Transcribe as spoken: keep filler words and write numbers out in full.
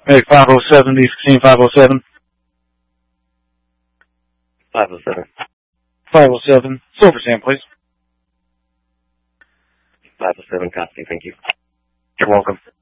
Hey, five oh seven, East Team five oh seven. five oh seven. five oh seven. Silver Sam, please. five oh seven, copy. Thank you. You're welcome.